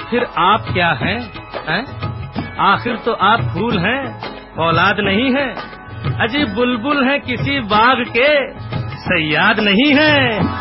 फिर आप क्या हैं? आखिर तो आप फूल हैं, औलाद नहीं है। अजी बुलबुल हैं किसी बाग के, सयाद नहीं है।